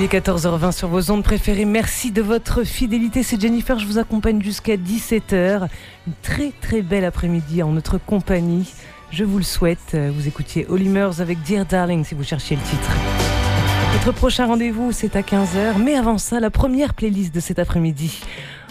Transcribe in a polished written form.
est 14h20 sur vos ondes préférées. Merci de votre fidélité. C'est Jennifer, je vous accompagne jusqu'à 17h. Une très très belle après-midi en notre compagnie. Je vous le souhaite. Vous écoutiez Olimers avec Dear Darling si vous cherchiez le titre. Notre prochain rendez-vous, c'est à 15h. Mais avant ça, la première playlist de cet après-midi.